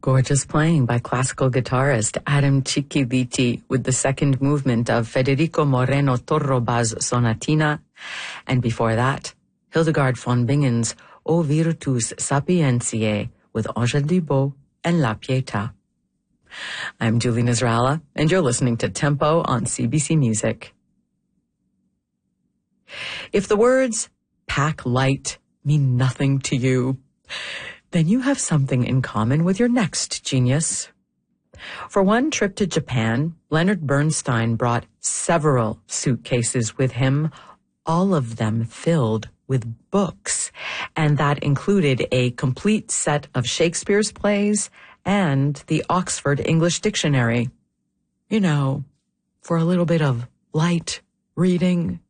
Gorgeous playing by classical guitarist Adam Cicchilitti with the second movement of Federico Moreno Torrobà's Sonatina, and before that, Hildegard von Bingen's O Virtus Sapientiae with Angèle Dubot and La Pietà. I'm Julie Nasrallah, and you're listening to Tempo on CBC Music. If the words pack light mean nothing to you, then you have something in common with your next genius. For one trip to Japan, Leonard Bernstein brought several suitcases with him, all of them filled with books, and that included a complete set of Shakespeare's plays and the Oxford English Dictionary. You know, for a little bit of light reading.